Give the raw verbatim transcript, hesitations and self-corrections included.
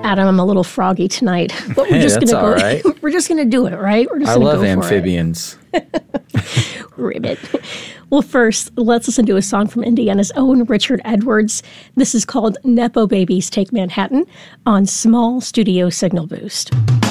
Adam, I'm a little froggy tonight, but we're Hey, just that's gonna go. all right. We're just gonna do it, right? We're just I gonna love go amphibians. For it. Ribbit. Well, first, let's listen to a song from Indiana's own Richard Edwards. This is called Nepo Babies Take Manhattan on Small Studio Signal Boost.